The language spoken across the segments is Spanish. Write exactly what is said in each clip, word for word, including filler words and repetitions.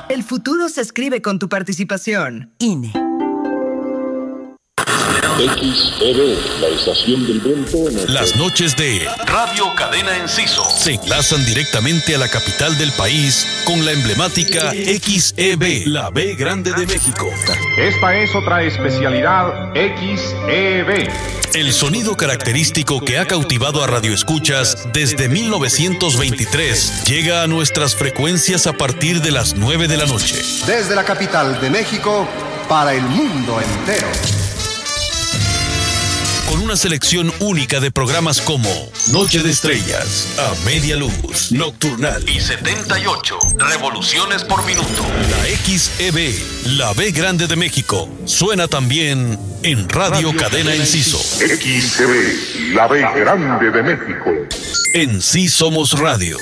El futuro se escribe con tu participación. I N E. X E B, la estación del viento. En el... Las noches de Radio Cadena Enciso se enlazan directamente a la capital del país con la emblemática X E B, la B Grande de México. Esta es otra especialidad X E B. El sonido característico que ha cautivado a radioescuchas desde mil novecientos veintitrés llega a nuestras frecuencias a partir de las nueve de la noche. Desde la capital de México para el mundo entero. Con una selección única de programas como Noche de Estrellas, A Media Luz, Nocturnal y setenta y ocho Revoluciones por Minuto. La X E B, la B Grande de México, suena también en Radio, Radio Cadena, Cadena Enciso. X E B, la B Grande de México. En Sí Somos Radio.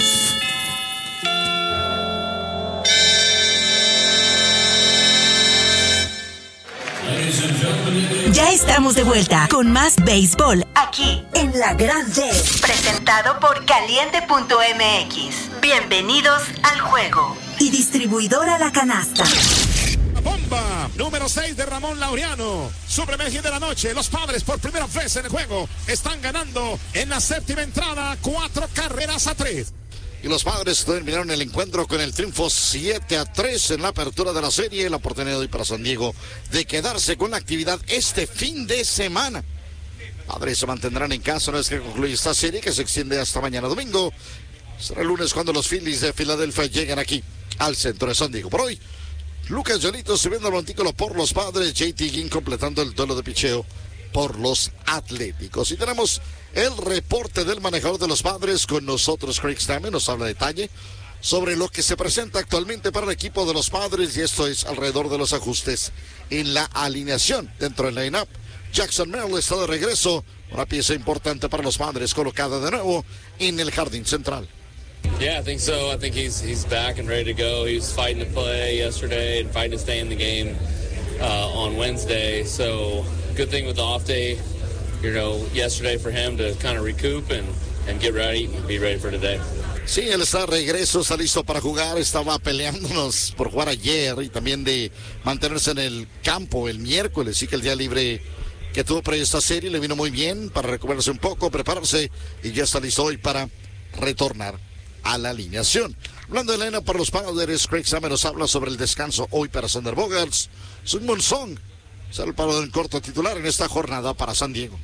Ya estamos de vuelta con más béisbol aquí en La Grande, presentado por caliente punto m x. Bienvenidos al juego. Y distribuidora La Canasta. Bomba número seis de Ramón Laureano. Su primer hit de la noche. Los Padres por primera vez en el juego están ganando en la séptima entrada, cuatro carreras a tres. Y los Padres terminaron el encuentro con el triunfo siete a tres en la apertura de la serie. La oportunidad hoy para San Diego de quedarse con la actividad este fin de semana. Padres se mantendrán en casa una vez que concluye esta serie, que se extiende hasta mañana domingo. Será el lunes cuando los Phillies de Filadelfia lleguen aquí al centro de San Diego. Por hoy, Lucas Yolito subiendo el montículo por los Padres, J T Ginn completando el duelo de picheo por los Atléticos. Y tenemos el reporte del manejador de los Padres con nosotros. Craig Stammen nos habla de detalle sobre lo que se presenta actualmente para el equipo de los Padres, y esto es alrededor de los ajustes en la alineación dentro del line-up. Jackson Merrill está de regreso, una pieza importante para los Padres colocada de nuevo en el jardín central. Yeah, I think so. I think he's he's back and ready to go. He was fighting to play yesterday and fighting to stay in the game uh, on Wednesday. So good thing with the off day, you know, yesterday for him to kind of recoup and, and get ready and be ready for today. Sí, él está de regreso, está listo para jugar, estaba peleándonos por jugar ayer y también de mantenerse en el campo el miércoles, sí que el día libre que tuvo para esta serie le vino muy bien para recuperarse un poco, prepararse y ya está listo hoy para retornar a la alineación. Hablando de la arena para los Padres, Craig Stammen nos habla sobre el descanso hoy para Xander Bogaerts. Seung-Moon Song será el paro del corto titular en esta jornada para San Diego.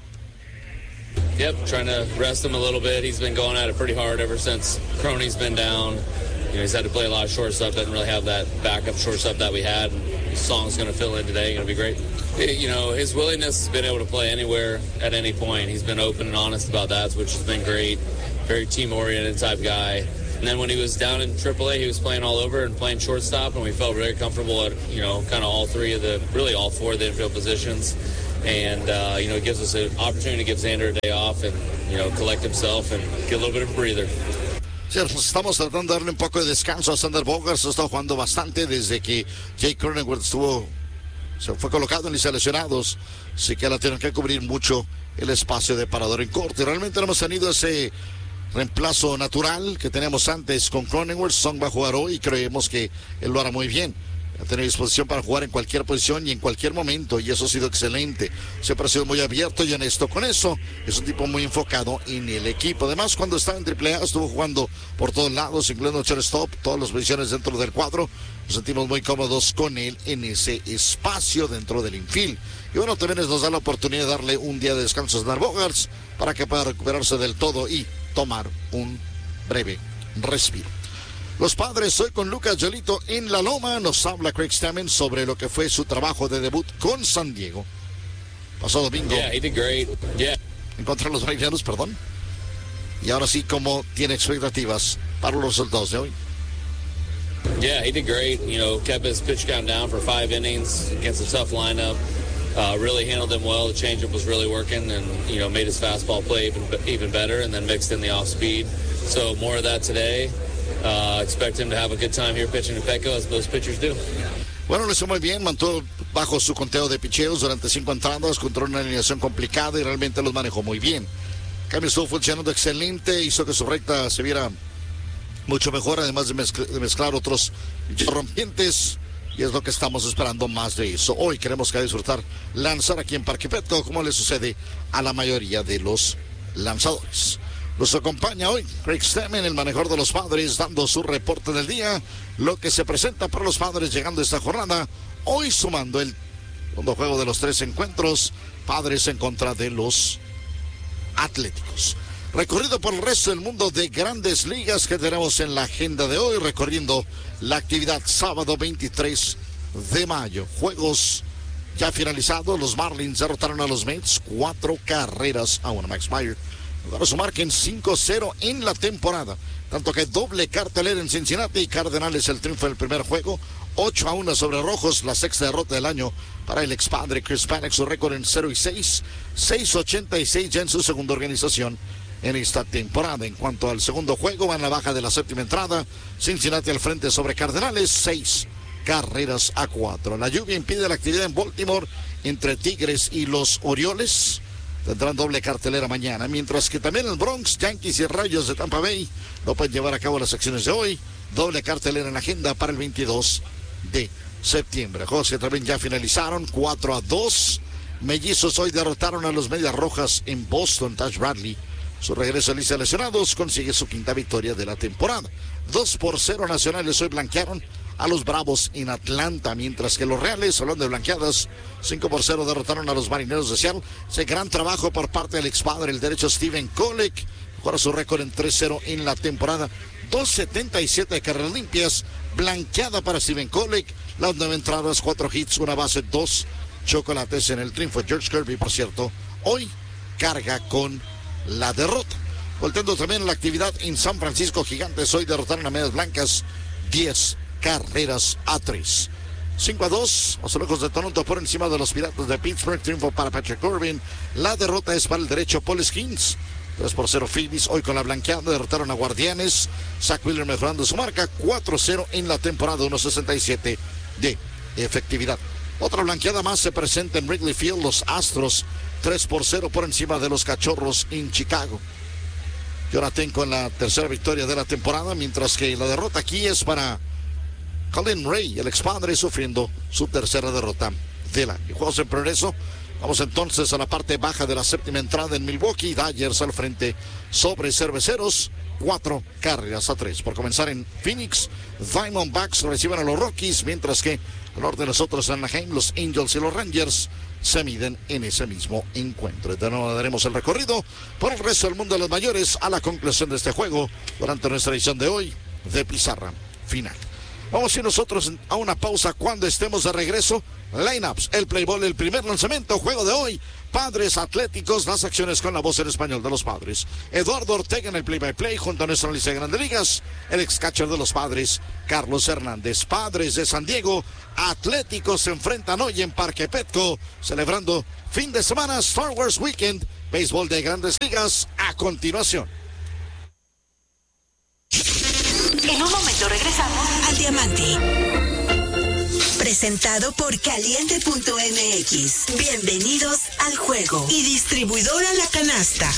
Yep, trying to rest him a little bit. He's been going at it pretty hard ever since Crony's been down. You know, he's had to play a lot of shortstop. Doesn't really have that backup shortstop that we had. Song's going to fill in today. Going to be great. You know, his willingness has been able to play anywhere at any point. He's been open and honest about that, which has been great. Very team-oriented type guy. And then when he was down in triple A, he was playing all over and playing shortstop, and we felt very comfortable at, you know, kind of all three of the, really all four of the infield positions. And, uh, you know, it gives us an opportunity to give Xander a day off and, you know, collect himself and get a little bit of a breather. Sí, estamos tratando de darle un poco de descanso a Xander Bogaerts. Ha estado jugando bastante desde que Jake Cronenworth estuvo, se fue colocado en lista de lesionados. Así que la tienen que cubrir mucho el espacio de parador en corte. Realmente no hemos tenido ese reemplazo natural que teníamos antes con Cronenworth. Song va a jugar hoy y creemos que él lo hará muy bien. Va a tener disposición para jugar en cualquier posición y en cualquier momento, y eso ha sido excelente. Siempre ha sido muy abierto y honesto con eso. Es un tipo muy enfocado en el equipo. Además, cuando estaba en triple A estuvo jugando por todos lados, incluyendo shortstop, todas las posiciones dentro del cuadro. Nos sentimos muy cómodos con él en ese espacio dentro del infield. Y bueno, también nos da la oportunidad de darle un día de descanso a Xander Bogaerts para que pueda recuperarse del todo y tomar un breve respiro. Los Padres hoy con Lucas Yolito en la loma. Nos habla Craig Stammen sobre lo que fue su trabajo de debut con San Diego. Pasado domingo. Yeah, he did great. Yeah. En contra de los Marianos, perdón. Y ahora sí, ¿cómo tiene expectativas para los resultados de hoy? Yeah, he did great. You know, kept his pitch count down for five innings against a tough lineup. Uh, really handled them well. The changeup was really working, and you know, made his fastball play even even better, and then mixed in the off speed. So more of that today. Uh, expect him to have a good time here pitching to Petco, as those pitchers do. Bueno, lo hizo muy bien, mantuvo bajo su conteo de picheos durante cinco entradas, contra una alineación complicada y realmente los manejó muy bien. En cambio, estuvo funcionando excelente, hizo que su recta se viera mucho mejor, además de, mezcl- de mezclar otros rompientes. Y es lo que estamos esperando, más de eso. Hoy queremos que disfrutar lanzar aquí en Parque Petco, como le sucede a la mayoría de los lanzadores. Nos acompaña hoy Craig Stammen, el manejador de los Padres, dando su reporte del día, lo que se presenta para los Padres llegando a esta jornada, hoy sumando el segundo juego de los tres encuentros, Padres en contra de los Atléticos. Recorrido por el resto del mundo de grandes ligas que tenemos en la agenda de hoy, recorriendo la actividad sábado veintitrés de mayo. Juegos ya finalizados, los Marlins derrotaron a los Mets cuatro carreras a una. Max Meyer para su marca en cinco cero en la temporada. Tanto que doble cartelera en Cincinnati y Cardenales el triunfo del primer juego. ocho a uno sobre Rojos, la sexta derrota del año para el expadre Chris Paddack, su récord en cero y seis. seis ochenta y seis ya en su segunda organización en esta temporada. En cuanto al segundo juego, va en la baja de la séptima entrada. Cincinnati al frente sobre Cardenales, seis carreras a cuatro. La lluvia impide la actividad en Baltimore entre Tigres y los Orioles. Tendrán doble cartelera mañana, mientras que también el Bronx, Yankees y Rayos de Tampa Bay no pueden llevar a cabo las acciones de hoy. Doble cartelera en la agenda para el veintidós de septiembre. Juegos que también ya finalizaron, cuatro a dos. Mellizos hoy derrotaron a los Medias Rojas en Boston. Tash Bradley, su regreso a lista de lesionados, consigue su quinta victoria de la temporada. dos por cero Nacionales hoy blanquearon a los Bravos en Atlanta, mientras que los Reales, hablando de blanqueadas, cinco por cero derrotaron a los Marineros de Seattle. Ese gran trabajo por parte del expadre, el derecho Steven Kolek, mejora su récord en tres cero en la temporada. dos setenta y siete carreras limpias, blanqueada para Steven Kolek, las nueve entradas, cuatro hits, una base, dos chocolates en el triunfo. George Kirby, por cierto, hoy carga con la derrota. Volteando también la actividad en San Francisco, Gigantes hoy derrotaron a Medias Blancas diez carreras a tres. cinco a dos, los Azulejos de Toronto por encima de los Piratas de Pittsburgh, triunfo para Patrick Corbin. La derrota es para el derecho Paul Skeens. tres por cero Phillies hoy con la blanqueada, derrotaron a Guardianes. Zach Wheeler mejorando su marca, cuatro cero en la temporada, uno sesenta y siete de efectividad. Otra blanqueada más se presenta en Wrigley Field, los Astros tres por cero por encima de los Cachorros en Chicago. Jonathan con la tercera victoria de la temporada, mientras que la derrota aquí es para Colin Ray, el expadre, sufriendo su tercera derrota del año. Juegos en progreso. Vamos entonces a la parte baja de la séptima entrada en Milwaukee. Dodgers al frente sobre Cerveceros, cuatro carreras a tres. Por comenzar en Phoenix, Diamondbacks reciben a los Rockies, mientras que al norte de nosotros en Anaheim, los Angels y los Rangers se miden en ese mismo encuentro. De nuevo daremos el recorrido por el resto del mundo de los mayores a la conclusión de este juego durante nuestra edición de hoy de Pizarra Final. Vamos a ir nosotros a una pausa. Cuando estemos de regreso, lineups, el play ball, el primer lanzamiento, juego de hoy, Padres Atléticos, las acciones con la voz en español de los Padres. Eduardo Ortega en el play by play junto a nuestra lista de Grandes Ligas, el ex catcher de los Padres, Carlos Hernández. Padres de San Diego, Atléticos se enfrentan hoy en Parque Petco, celebrando fin de semana Star Wars Weekend, béisbol de Grandes Ligas a continuación. En un momento regresamos al Diamante. Presentado por Caliente punto M X. Bienvenidos al juego. Y distribuidora La Canasta.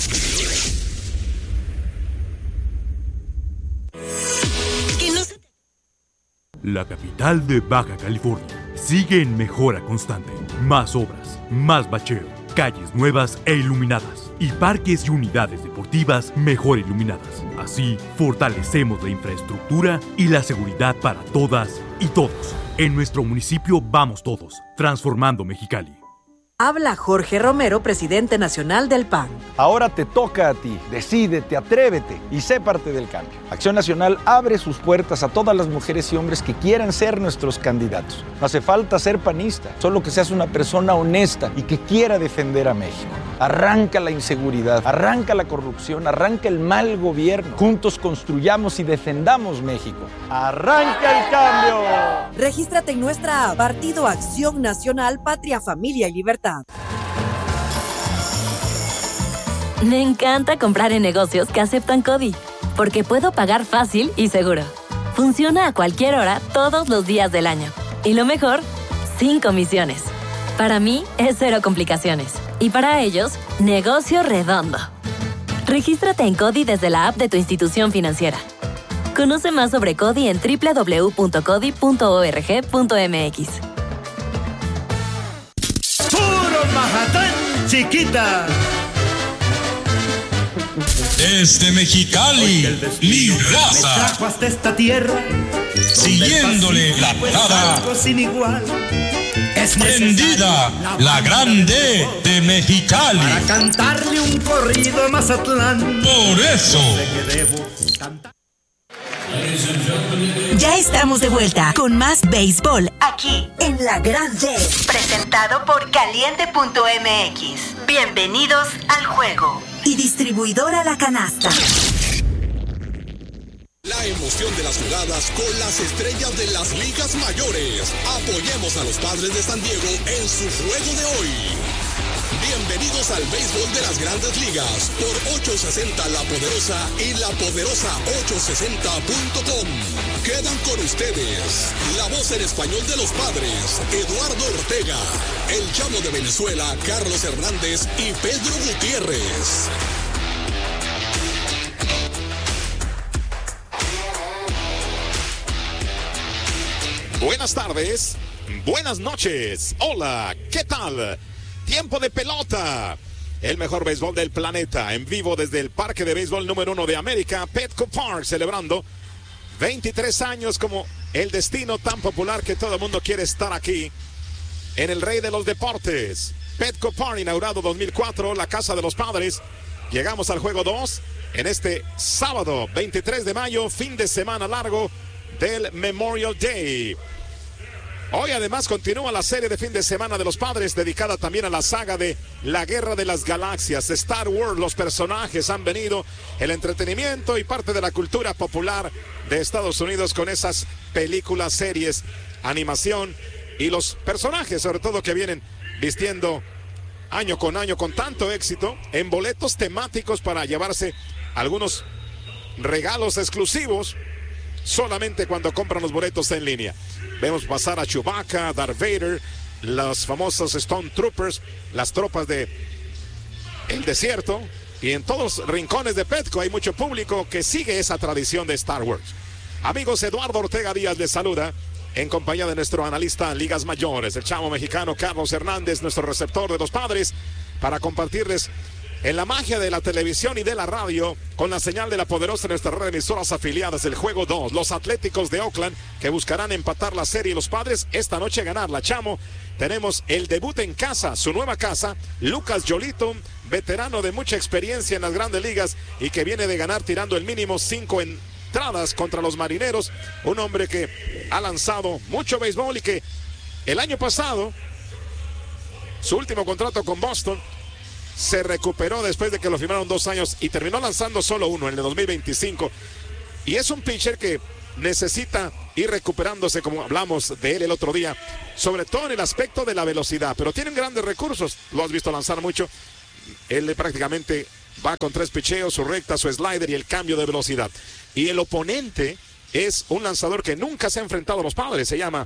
Que no se... La capital de Baja California sigue en mejora constante. Más obras, más bacheo, calles nuevas e iluminadas y parques y unidades deportivas mejor iluminadas. Así, fortalecemos la infraestructura y la seguridad para todas y todos. En nuestro municipio vamos todos, transformando Mexicali. Habla Jorge Romero, presidente nacional del P A N. Ahora te toca a ti. Decídete, atrévete y sé parte del cambio. Acción Nacional abre sus puertas a todas las mujeres y hombres que quieran ser nuestros candidatos. No hace falta ser panista, solo que seas una persona honesta y que quiera defender a México. Arranca la inseguridad, arranca la corrupción, arranca el mal gobierno. Juntos construyamos y defendamos México. ¡Arranca el cambio! Regístrate en nuestra app Partido Acción Nacional, Patria, Familia y Libertad. Me encanta comprar en negocios que aceptan CODI, porque puedo pagar fácil y seguro. Funciona a cualquier hora, todos los días del año. Y lo mejor, sin comisiones. Para mí, es cero complicaciones. Y para ellos, negocio redondo. Regístrate en CODI desde la app de tu institución financiera. Conoce más sobre CODI en doble u doble u doble u punto codi punto org punto eme equis. ¡Puro Mazatlán, chiquita! Desde Mexicali, mi raza. Me trajo hasta esta tierra, siguiéndole la parada. Sin igual. Es prendida la grande de Mexicali. Para cantarle un corrido a Mazatlán. Por eso. Ya estamos de vuelta con más béisbol aquí en La Gran D, presentado por caliente punto eme equis. Bienvenidos al juego. Y distribuidora La Canasta. La emoción de las jugadas con las estrellas de las ligas mayores. Apoyemos a los Padres de San Diego en su juego de hoy. Bienvenidos al béisbol de las grandes ligas por ochocientos sesenta La Poderosa y la poderosa ochocientos sesenta punto com. Quedan con ustedes la voz en español de los Padres, Eduardo Ortega, el chamo de Venezuela, Carlos Hernández y Pedro Gutiérrez. Buenas tardes, buenas noches, hola, ¿qué tal? Tiempo de pelota, el mejor béisbol del planeta, en vivo desde el parque de béisbol número uno de América, Petco Park, celebrando veintitrés años como el destino tan popular que todo el mundo quiere estar aquí, en el rey de los deportes. Petco Park, inaugurado dos mil cuatro, la casa de los Padres. Llegamos al juego dos en este sábado, veintitrés de mayo, fin de semana largo del Memorial Day. Hoy además continúa la serie de fin de semana de los Padres, dedicada también a la saga de la Guerra de las Galaxias, Star Wars. Los personajes han venido, el entretenimiento y parte de la cultura popular de Estados Unidos con esas películas, series, animación y los personajes sobre todo que vienen vistiendo año con año con tanto éxito en boletos temáticos para llevarse algunos regalos exclusivos solamente cuando compran los boletos en línea. Vemos pasar a Chewbacca, Darth Vader, los famosos Stone Troopers, las tropas de el desierto, y en todos los rincones de Petco hay mucho público que sigue esa tradición de Star Wars. Amigos, Eduardo Ortega Díaz les saluda en compañía de nuestro analista en ligas mayores, el chamo mexicano Carlos Hernández, nuestro receptor de los Padres, para compartirles en la magia de la televisión y de la radio, con la señal de la poderosa en nuestras redes emisoras afiliadas, el juego dos, los Atléticos de Oakland, que buscarán empatar la serie, y los Padres esta noche ganarla. Chamo, tenemos el debut en casa, su nueva casa, Lucas Yolito, veterano de mucha experiencia en las grandes ligas y que viene de ganar tirando el mínimo cinco entradas contra los Marineros, un hombre que ha lanzado mucho béisbol y que el año pasado, su último contrato con Boston, se recuperó después de que lo firmaron dos años y terminó lanzando solo uno en el dos mil veinticinco. Y es un pitcher que necesita ir recuperándose, como hablamos de él el otro día, sobre todo en el aspecto de la velocidad, pero tienen grandes recursos. Lo has visto lanzar mucho. Él prácticamente va con tres picheos, su recta, su slider y el cambio de velocidad. Y el oponente es un lanzador que nunca se ha enfrentado a los Padres, se llama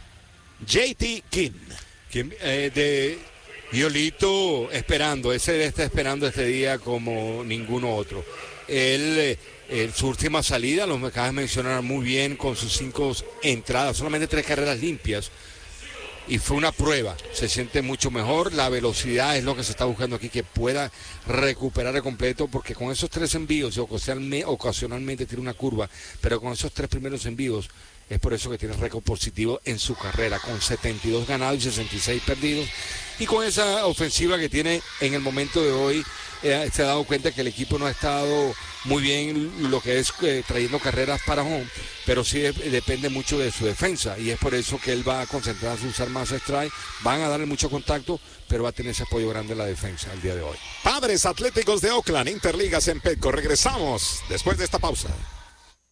J T King. ¿Quién, eh, de... Yolito esperando, ese está esperando este día como ninguno otro. Él, eh, en su última salida, lo acabas de mencionar muy bien, con sus cinco entradas, solamente tres carreras limpias. Y fue una prueba, se siente mucho mejor, la velocidad es lo que se está buscando aquí, que pueda recuperar de completo, porque con esos tres envíos, ocasionalmente tiene una curva, pero con esos tres primeros envíos, es por eso que tiene récord positivo en su carrera, con setenta y dos ganados y sesenta y seis perdidos. Y con esa ofensiva que tiene en el momento de hoy, eh, se ha dado cuenta que el equipo no ha estado muy bien lo que es eh, trayendo carreras para home, pero sí de, depende mucho de su defensa. Y es por eso que él va a concentrarse en usar más strike, van a darle mucho contacto, pero va a tener ese apoyo grande en la defensa el día de hoy. Padres Atléticos de Oakland, Interligas en Petco. Regresamos después de esta pausa.